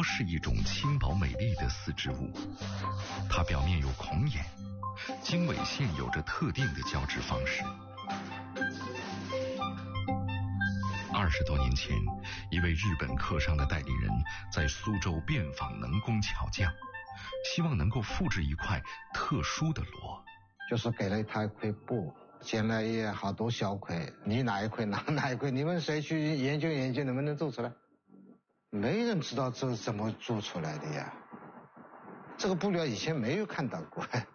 是一种轻薄美丽的丝织物，它表面有孔眼，经纬线有着特定的交织方式。20多年前，一位日本客商的代理人在苏州遍访能工巧匠，希望能够复制一块特殊的螺。 就是给了他一块布，剪了也好多小块，你哪一块拿哪一块，你们谁去研究研究能不能做出来？没人知道这是怎么做出来的呀，这个布料以前没有看到过。